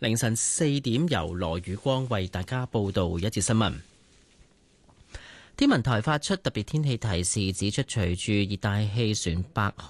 凌晨4點，由羅宇光為大家報道一節新聞。天文台發出特別天氣提示，指出隨住熱帶氣旋8